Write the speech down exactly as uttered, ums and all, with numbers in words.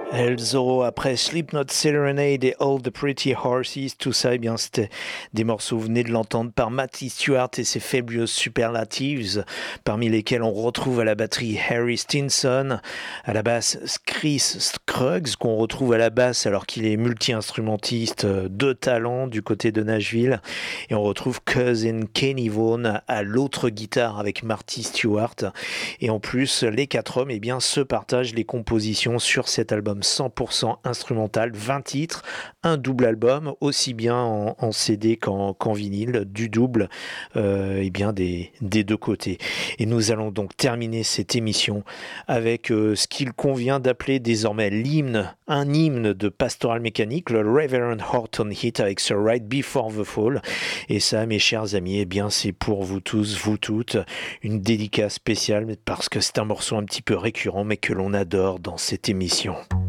El Zorro après Slipknot Serenade et All the Pretty Horses, tout ça, eh bien, c'était des morceaux, vous venez de l'entendre, par Matty Stewart et ses Fabulous Superlatives, parmi lesquels on retrouve à la batterie Harry Stinson, à la basse Chris Scruggs, qu'on retrouve à la basse alors qu'il est multi-instrumentiste de talent du côté de Nashville, et on retrouve Cousin Kenny Vaughan à l'autre guitare avec Marty Stewart, et en plus, les quatre hommes, eh bien, se partagent les compositions sur cet album cent pour cent instrumental, vingt titres, un double album, aussi bien en, en C D qu'en, qu'en vinyle, du double, euh, et bien des, des deux côtés. Et nous allons donc terminer cette émission avec euh, ce qu'il convient d'appeler désormais l'hymne, un hymne de Pastoral Mécanique, le Reverend Horton Heat avec ce Right Before the Fall. Et ça, mes chers amis, eh bien, c'est pour vous tous, vous toutes, une dédicace spéciale parce que c'est un morceau un petit peu récurrent, mais que l'on adore dans cette émission.